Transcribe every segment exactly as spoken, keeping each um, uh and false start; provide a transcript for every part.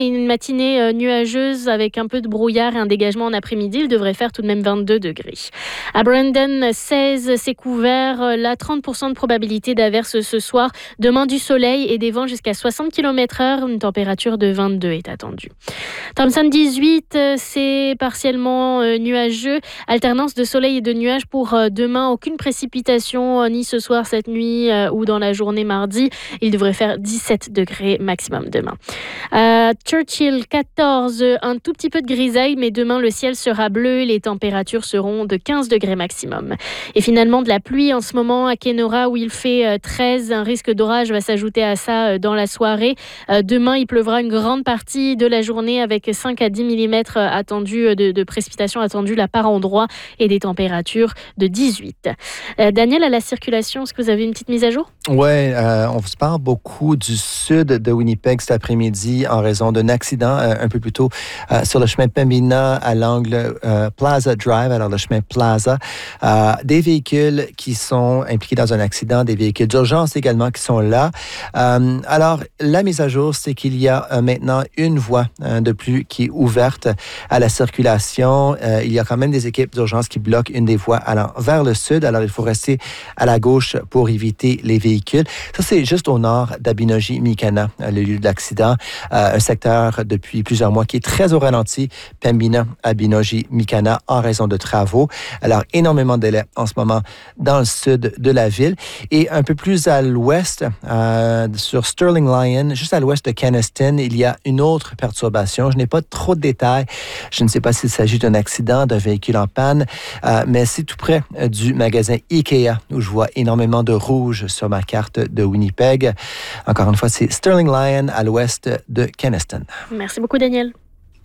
Une matinée euh, nuageuse avec un peu de brouillard et un dégagement en après-midi. Il devrait faire tout de même vingt-deux degrés. À Brandon, seize, c'est couvert. Là, trente pour cent de probabilité d'averse ce soir. Demain, du soleil et des vents jusqu'à soixante kilomètres heure. Une température de vingt-deux est attendue. Thompson, dix-huit, c'est partiellement euh, nuageux. Alternance de soleil et de nuages pour euh, demain. Aucune précipitation, euh, ni ce soir, cette nuit euh, ou dans la journée mardi. Il devrait faire dix-sept degrés maximum demain. Euh, Churchill, quatorze, un tout petit peu de grisaille, mais demain, le ciel sera bleu. Les températures seront de quinze degrés maximum. Et finalement, de la pluie en ce moment à Kenora, où il fait treize. Un risque d'orage va s'ajouter à ça dans la soirée. Euh, demain, il pleuvra une grande partie de la journée avec cinq à dix millimètres attendus de, de précipitations attendues là par endroit et des températures de dix-huit. Euh, Daniel, à la circulation, est-ce que vous avez une petite mise à jour? Oui, euh, on se parle beaucoup du sud de Winnipeg cet après-midi en raison d'un accident euh, un peu plus tôt euh, sur le chemin Pembina à l'angle euh, Plaza Drive, alors le chemin Plaza. Euh, des véhicules qui sont impliqués dans un accident, des véhicules d'urgence également qui sont là. Euh, alors, la mise à jour, c'est qu'il y a euh, maintenant une voie euh, de plus qui est ouverte à la circulation. Euh, il y a quand même des équipes d'urgence qui bloquent une des voies allant vers le sud, alors il faut rester à la gauche pour éviter les véhicules. Ça, c'est juste au nord d'Abinogi-Mikana, le lieu de l'accident. Euh, un secteur depuis plusieurs mois qui est très au ralenti, Pembina, Abinogi-Mikana, en raison de travaux. Alors, énormément de délais en ce moment dans le sud de la ville. Et un peu plus à l'ouest, euh, sur Sterling Lion, juste à l'ouest de Kenaston, il y a une autre perturbation. Je n'ai pas trop de détails. Je ne sais pas s'il s'agit d'un accident, d'un véhicule en panne, euh, mais c'est tout près du magasin IKEA où je vois énormément de rouge sur ma carte de Winnipeg. Encore une fois, c'est Sterling Lion à l'ouest de Kenaston. Merci beaucoup, Daniel.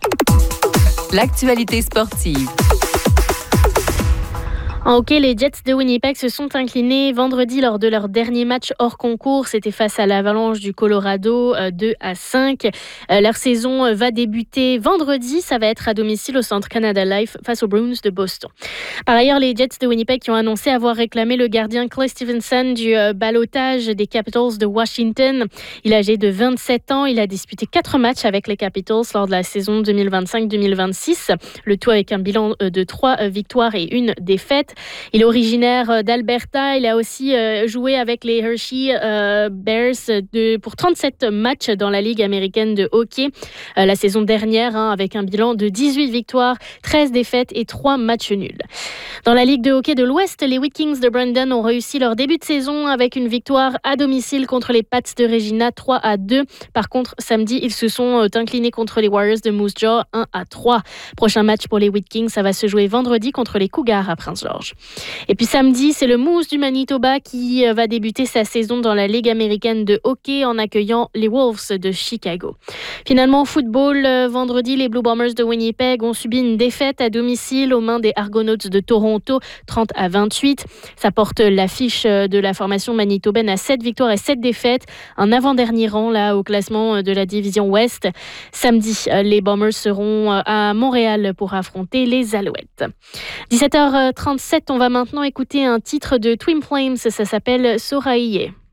L'actualité sportive. En hockey, les Jets de Winnipeg se sont inclinés vendredi lors de leur dernier match hors concours. C'était face à l'Avalanche du Colorado, deux à cinq. Leur saison va débuter vendredi. Ça va être à domicile au Centre Canada Life face aux Bruins de Boston. Par ailleurs, les Jets de Winnipeg qui ont annoncé avoir réclamé le gardien Clay Stevenson du ballottage des Capitals de Washington. Il est âgé de vingt-sept ans. Il a disputé quatre matchs avec les Capitals lors de la saison deux mille vingt-cinq deux mille vingt-six. Le tout avec un bilan de trois victoires et une défaite. Il est originaire d'Alberta. Il a aussi joué avec les Hershey Bears de, pour trente-sept matchs dans la Ligue américaine de hockey la saison dernière, hein, avec un bilan de dix-huit victoires, treize défaites et trois matchs nuls. Dans la Ligue de hockey de l'Ouest, les Vikings de Brandon ont réussi leur début de saison avec une victoire à domicile contre les Pats de Regina, trois à deux. Par contre, samedi, ils se sont inclinés contre les Warriors de Moose Jaw, un à trois. Prochain match pour les Vikings, ça va se jouer vendredi contre les Cougars à Prince George. Et puis samedi, c'est le Moose du Manitoba qui va débuter sa saison dans la Ligue américaine de hockey en accueillant les Wolves de Chicago. Finalement, au football, vendredi, les Blue Bombers de Winnipeg ont subi une défaite à domicile aux mains des Argonauts de Toronto, trente à vingt-huit. Ça porte l'affiche de la formation manitobaine à sept victoires et sept défaites, un avant-dernier rang là au classement de la division Ouest. Samedi, les Bombers seront à Montréal pour affronter les Alouettes. dix-sept heures trente-sept, on va maintenant écouter un titre de Twin Flames, ça s'appelle Soraïe.